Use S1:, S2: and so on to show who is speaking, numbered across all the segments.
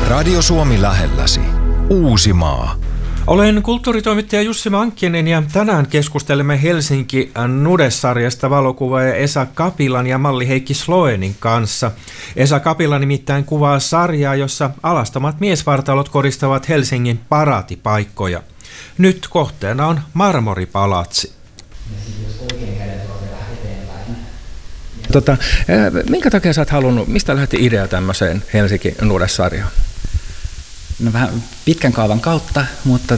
S1: Radio Suomi lähelläsi. Uusimaa.
S2: Olen kulttuuritoimittaja Jussi Mankkinen ja tänään keskustelemme Helsinki Nude-sarjasta valokuvaaja Esa Kapilan ja malli Heikki Sloenin kanssa. Esa Kapila nimittäin kuvaa sarjaa, jossa alastomat miesvartalot koristavat Helsingin paraatipaikkoja. Nyt kohteena on Marmoripalatsi.
S3: Minkä takia sä oot halunnut, mistä lähti idea tämmöiseen Helsinki Nude-sarjaan?
S4: No vähän pitkän kaavan kautta, mutta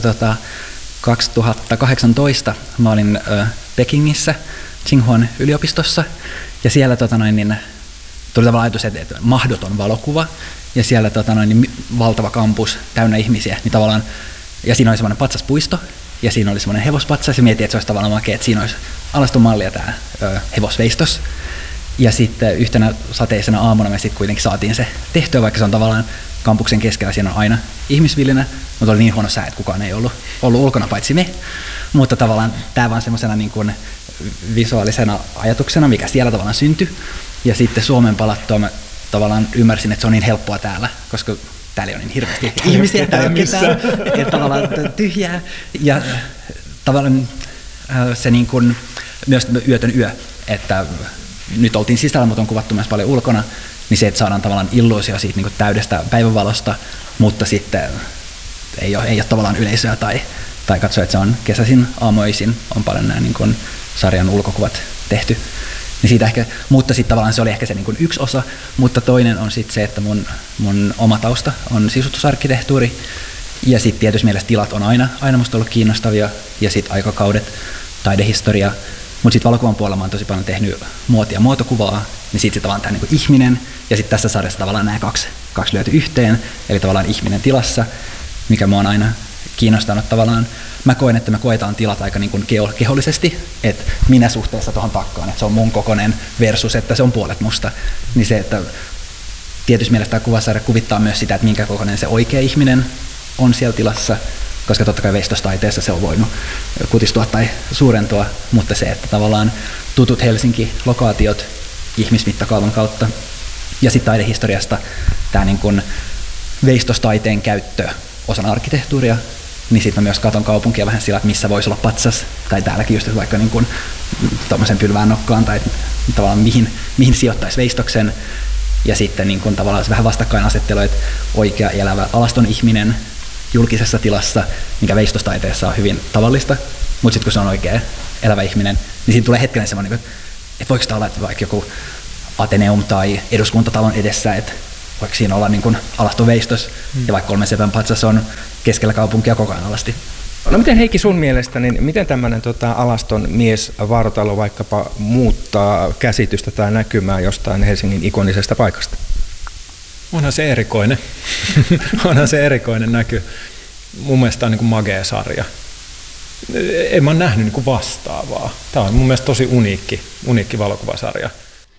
S4: 2018 mä olin Pekingissä, Tsinghuan yliopistossa, ja siellä tuli tavallaan ajatus, että mahdoton valokuva, ja siellä valtava kampus täynnä ihmisiä, niin tavallaan, ja siinä oli semmoinen patsaspuisto, ja siinä oli semmoinen hevospatsas, ja mietin, että se olisi tavallaan makea, että siinä olisi alaston malli ja tämä hevosveistos. Ja sitten yhtenä sateisena aamuna me sitten kuitenkin saatiin se tehtyä, vaikka se on tavallaan kampuksen keskellä, siinä on aina ihmisvillinä, mutta oli niin huono sää, että kukaan ei ollut ulkona paitsi me. Mutta tavallaan tämä vaan semmoisena niin kuin visuaalisena ajatuksena, mikä siellä tavallaan syntyi. Ja sitten Suomen palattua mä tavallaan ymmärsin, että se on niin helppoa täällä, koska täällä on niin hirveästi ihmisiä, täällä ei ole ketään, että tavallaan tyhjää. Ja tavallaan se niin kuin myös yötön yö, että nyt oltiin sisällä, mutta on kuvattu myös paljon ulkona, niin se, että saadaan tavallaan illuusio siitä niin kuin täydestä päivänvalosta, mutta sitten ei ole tavallaan yleisöä tai katsoa, että se on kesäisin, aamuisin, on paljon nämä niin kuin sarjan ulkokuvat tehty. Niin siitä ehkä, mutta sitten tavallaan se oli ehkä se niin kuin yksi osa, mutta toinen on sitten se, että mun oma tausta on sisustusarkkitehtuuri, ja sitten tietysti mielessä tilat on aina musta ollut kiinnostavia, ja sitten aikakaudet, taidehistoria. Mutta sitten valokuvan puolella mä oon tosi paljon tehnyt muotia muotokuvaa, niin sitten tavallaan tämä niinku ihminen, ja sitten tässä sarjassa tavallaan nämä kaksi lyöty yhteen, eli tavallaan ihminen tilassa, mikä mä oon aina kiinnostanut tavallaan. Mä koen, että me koetaan tilat aika niinku kehollisesti, että minä suhteessa tuohon takkaan, että se on mun kokoinen versus, että se on puolet musta. Niin se, että tietysti mielestä tämä kuvasarja kuvittaa myös sitä, että minkä kokoinen se oikea ihminen on siellä tilassa, koska totta kai veistostaiteessa se on voinut kutistua tai suurentua, mutta se, että tavallaan tutut Helsinki-lokaatiot ihmismittakaavan kautta ja sitten taidehistoriasta tämä niin kuin veistostaiteen käyttö osana arkkitehtuuria, niin sitten mä myös katon kaupunkia vähän sillä, että missä voisi olla patsas, tai täälläkin just vaikka niin kuin tuommoisen pylvään nokkaan, tai tavallaan mihin sijoittaisi veistoksen, ja sitten niin kuin tavallaan vähän vastakkainasettelu, että oikea elävä alaston ihminen julkisessa tilassa, mikä veistostaiteessa on hyvin tavallista, mutta sitten kun se on oikea elävä ihminen, niin siinä tulee hetkinen semmoinen, että voiko sitä olla, että vaikka joku Ateneum tai eduskuntatalon edessä, että voiko siinä olla niin kuin alaston veistos, ja vaikka 3 sepän patsas on keskellä kaupunkia koko ajan alasti.
S3: No miten Heikki sun mielestä, niin miten tämmöinen alaston miesvartalo vaikkapa muuttaa käsitystä tai näkymää jostain Helsingin ikonisesta paikasta?
S5: Onhan se erikoinen. Onhan se erikoinen näky. Mun mielestä on niin kuin magea sarja. En mä ole nähnyt niin kuin vastaavaa. Tämä on mun mielestä tosi uniikki valokuvasarja.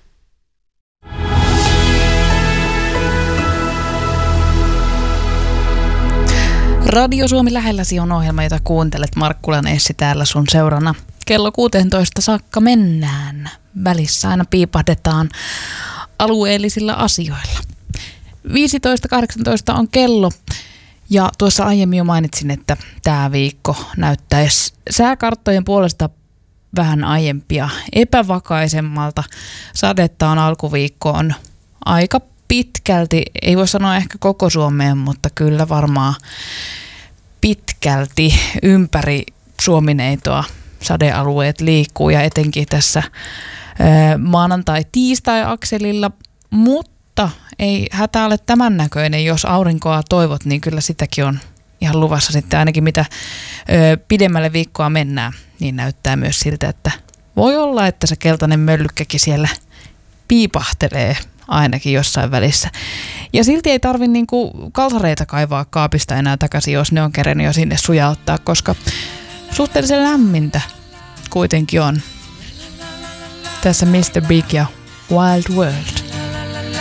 S6: Radio Suomi lähelläsi on ohjelma, jota kuuntelet. Markkulan Essi täällä sun seurana. Kello 16 saakka mennään. Välissä aina piipahdetaan alueellisilla asioilla. 15.18 on kello, ja tuossa aiemmin jo mainitsin, että tämä viikko näyttäisi sääkarttojen puolesta vähän aiempia epävakaisemmalta. Sadetta on alkuviikkoon aika pitkälti, ei voi sanoa ehkä koko Suomeen, mutta kyllä varmaan pitkälti ympäri Suomineitoa sadealueet liikkuu, ja etenkin tässä maanantai-tiistai-akselilla, mutta ei hätä ole tämän näköinen. Jos aurinkoa toivot, niin kyllä sitäkin on ihan luvassa sitten ainakin mitä pidemmälle viikkoa mennään, niin näyttää myös siltä, että voi olla, että se keltainen möllykkäkin siellä piipahtelee ainakin jossain välissä. Ja silti ei tarvitse niinku kalsareita kaivaa kaapista enää takaisin, jos ne on kerennyt jo sinne sujauttaa, koska suhteellisen lämmintä kuitenkin on. Tässä Mr. Big ja Wild World.